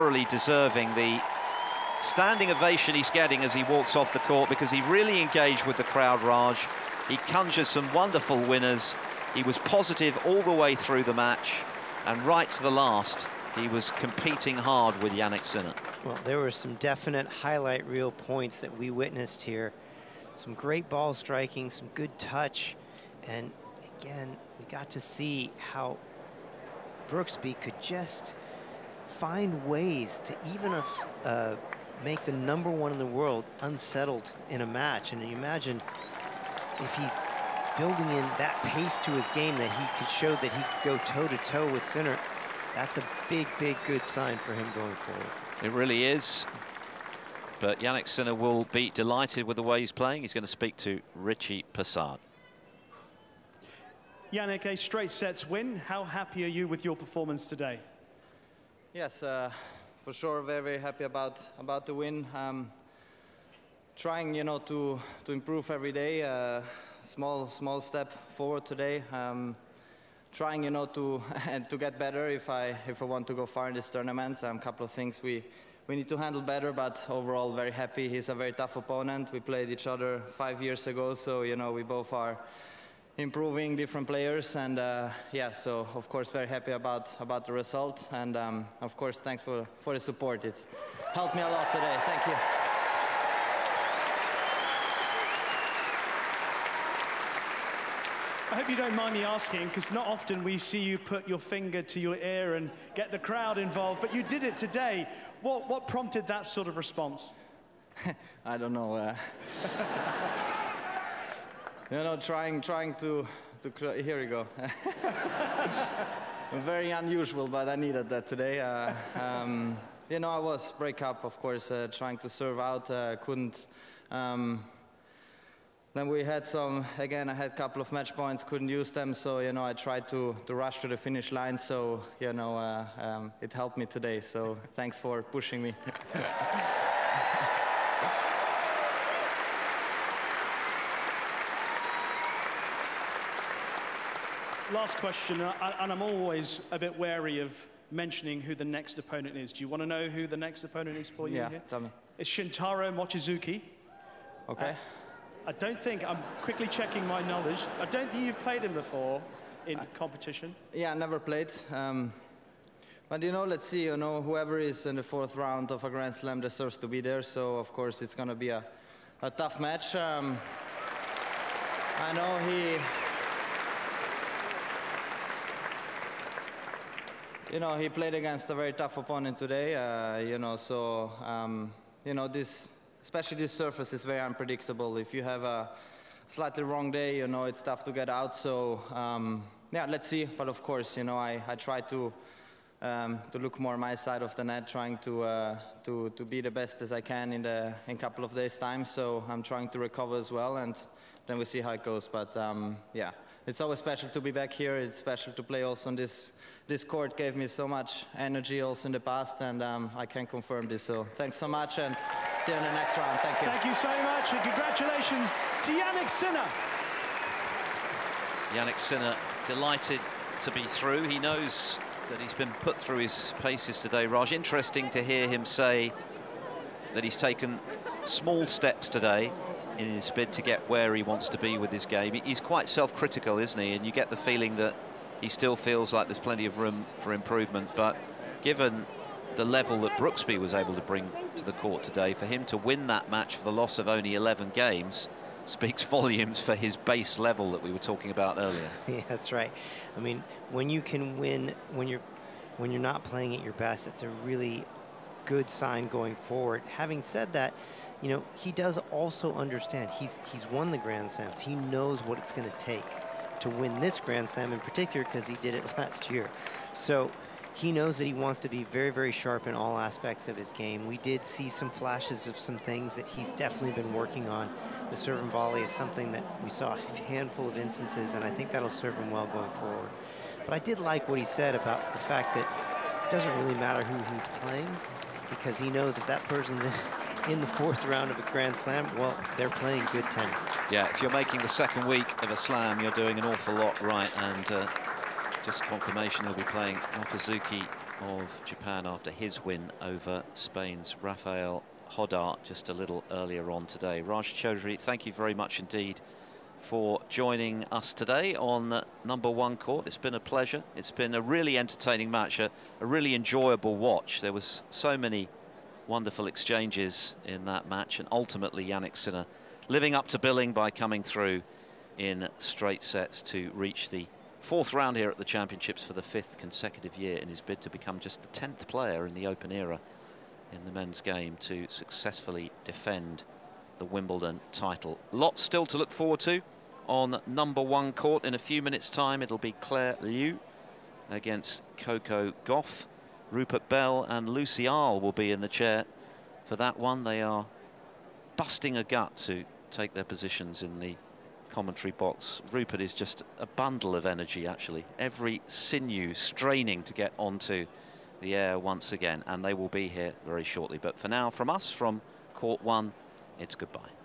thoroughly deserving the standing ovation he's getting as he walks off the court, because he really engaged with the crowd, Raj. He conjures some wonderful winners. He was positive all the way through the match, and right to the last, he was competing hard with Jannik Sinner. Well, there were some definite highlight reel points that we witnessed here. Some great ball striking, some good touch, and again, we got to see how Brooksby could just find ways to even make the #1 in the world unsettled in a match. And you imagine if he's building in that pace to his game, that he could show that he could go toe-to-toe with Sinner. That's a big, big good sign for him going forward. It really is. But Jannik Sinner will be delighted with the way he's playing. He's going to speak to Richie Persad. Jannik, a straight sets win. How happy are you with your performance today? Yes, for sure, very, very happy about the win. Trying, to improve every day. Small step forward today. Trying, to get better if I want to go far in this tournament. A couple of things we need to handle better, but overall very happy. He's a very tough opponent. We played each other 5 years ago, so we both are improving, different players, and yeah, so of course very happy about the result, and of course thanks for the support. It helped me a lot today. Thank you. I hope you don't mind me asking, because not often we see you put your finger to your ear and get the crowd involved, but you did it today. What prompted that sort of response? I don't know. Trying to here we go. Very unusual, but I needed that today. I was break up, of course, trying to serve out, couldn't. Then we had I had a couple of match points, couldn't use them, so, I tried to rush to the finish line, so, it helped me today, so thanks for pushing me. Last question, and I'm always a bit wary of mentioning who the next opponent is. Do you want to know who the next opponent is for you? Yeah, here? tell me. It's Shintaro Mochizuki. Okay. I don't think, I'm quickly checking my knowledge, I don't think you've played him before in competition. Yeah, never played. But let's see, whoever is in the 4th round of a Grand Slam deserves to be there, so of course it's going to be a tough match. I know he played against a very tough opponent today, especially this surface is very unpredictable. If you have a slightly wrong day, it's tough to get out. So yeah, let's see. But of course, I try to look more my side of the net, trying to be the best as I can in a couple of days' time. So I'm trying to recover as well, and then we see how it goes. But yeah, it's always special to be back here. It's special to play also on this court. Gave me so much energy also in the past, and I can confirm this. So thanks so much, and see you in the next round. Thank you. Thank you so much, and congratulations to Jannik Sinner. Jannik Sinner delighted to be through. He knows that he's been put through his paces today, Raj. Interesting to hear him say that he's taken small steps today in his bid to get where he wants to be with his game. He's quite self-critical, isn't he? And you get the feeling that he still feels like there's plenty of room for improvement. But given the level that Brooksby was able to bring to the court today, for him to win that match for the loss of only 11 games speaks volumes for his base level that we were talking about earlier. Yeah, that's right. I mean, when you can win, when you're not playing at your best, it's a really good sign going forward. Having said that, he does also understand he's won the Grand Slams. He knows what it's going to take to win this Grand Slam in particular, because he did it last year. So he knows that he wants to be very, very sharp in all aspects of his game. We did see some flashes of some things that he's definitely been working on. The serve and volley is something that we saw a handful of instances, and I think that'll serve him well going forward. But I did like what he said about the fact that it doesn't really matter who he's playing, because he knows if that person's in the 4th round of a Grand Slam, well, they're playing good tennis. Yeah, if you're making the 2nd week of a slam, you're doing an awful lot right, and just confirmation he'll be playing Mochizuki of Japan after his win over Spain's Rafael Hodar just a little earlier on today. Raj Chaudhuri, thank you very much indeed for joining us today on number 1 court. It's been a pleasure. It's been a really entertaining match, a really enjoyable watch. There was so many wonderful exchanges in that match, and ultimately Jannik Sinner living up to billing by coming through in straight sets to reach the 4th round here at the Championships for the 5th consecutive year in his bid to become just the 10th player in the Open era in the men's game to successfully defend the Wimbledon title. Lots still to look forward to on number 1 court. In a few minutes' time, it'll be Claire Liu against Coco Gauff. Rupert Bell and Lucy Ahl will be in the chair for that one. They are busting a gut to take their positions in the commentary box. Rupert is just a bundle of energy, actually. Every sinew straining to get onto the air once again, and they will be here very shortly. But for now, from us, from Court 1, it's goodbye.